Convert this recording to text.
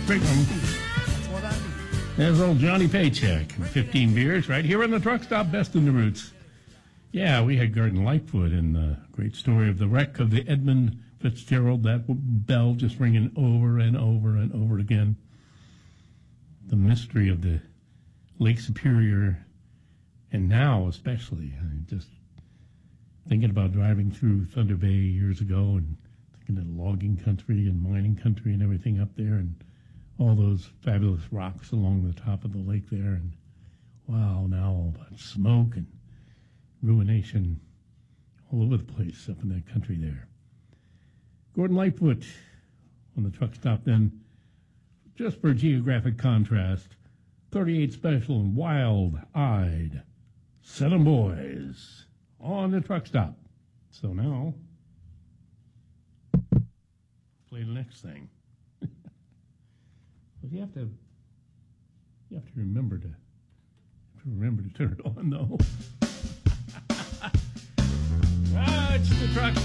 Big one. There's old Johnny Paycheck. 15 beers right here in the truck stop, best in the roots. Yeah, we had Gordon Lightfoot in the great story of the wreck of the Edmund Fitzgerald. That bell just ringing over and over and over again. The mystery of the Lake Superior, and now especially, just thinking about driving through Thunder Bay years ago and thinking of logging country and mining country and everything up there and all those fabulous rocks along the top of the lake there. And wow, now all that smoke and ruination all over the place up in that country there. Gordon Lightfoot on the truck stop then, just for geographic contrast, 38 Special and Wild-Eyed Set 'em Boys on the truck stop. So now, play the next thing. But you have to remember to turn it on though. It's the truck